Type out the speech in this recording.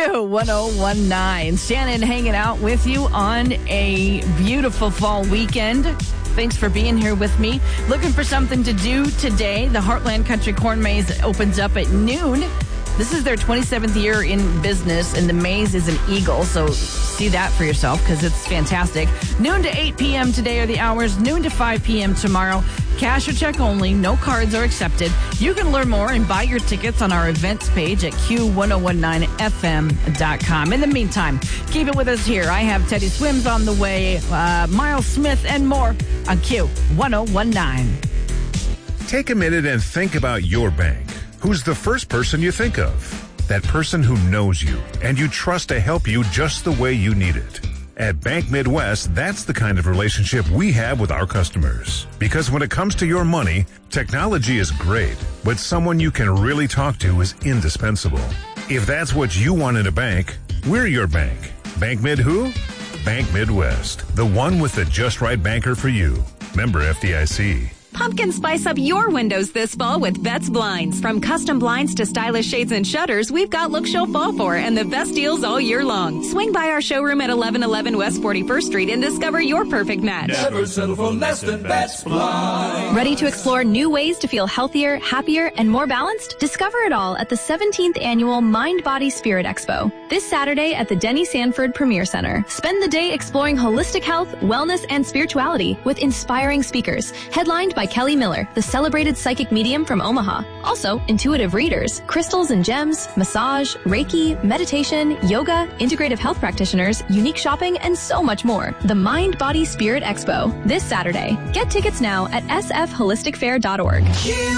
Q1019. Shannon hanging out with you on a beautiful fall weekend. Thanks for being here with me. Looking for something to do today. The Heartland Country Corn Maze opens up at noon. This is their 27th year in business, and the maze is an eagle, so see that for yourself because it's fantastic. Noon to 8 p.m. today are the hours, noon to 5 p.m. tomorrow. Cash or check only, no cards are accepted. You can learn more and buy your tickets on our events page at Q1019FM.com. In the meantime, keep it with us here. I have Teddy Swims on the way, Miles Smith, and more on Q1019. Take a minute and think about your bank. Who's the first person you think of? That person who knows you and you trust to help you just the way you need it. At Bank Midwest, that's the kind of relationship we have with our customers. Because when it comes to your money, technology is great, but someone you can really talk to is indispensable. If that's what you want in a bank, we're your bank. Bank Mid who? Bank Midwest, the one with the just right banker for you. Member FDIC. Pumpkin spice up your windows this fall with Betts Blinds. From custom blinds to stylish shades and shutters, we've got looks you'll fall for and the best deals all year long. Swing by our showroom at 1111 West 41st Street and discover your perfect match. Never settle for less than Betts Blinds. Ready to explore new ways to feel healthier, happier, and more balanced? Discover it all at the 17th Annual Mind, Body, Spirit Expo. This Saturday at the Denny Sanford Premier Center. Spend the day exploring holistic health, wellness, and spirituality with inspiring speakers, headlined by Kelly Miller, the celebrated psychic medium from Omaha. Also, intuitive readers, crystals and gems, massage, Reiki, meditation, yoga, integrative health practitioners, unique shopping, and so much more. The Mind, Body, Spirit Expo, this Saturday. Get tickets now at sfholisticfair.org.